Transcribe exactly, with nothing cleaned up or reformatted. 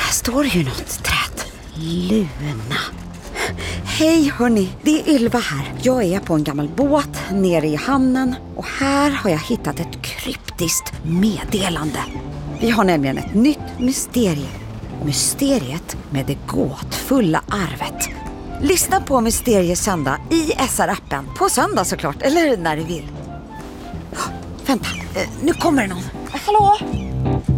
Här står ju något träd. Luna. Hej hörni, det är Ylva här. Jag är på en gammal båt nere i hamnen och här har jag hittat ett kryptiskt meddelande. Vi har nämligen ett nytt mysterium. Mysteriet med det gåtfulla arvet. Lyssna på Mysteriesöndag i S R-appen. På söndag såklart, eller när du vill. Oh, vänta, nu kommer det någon. Hallå?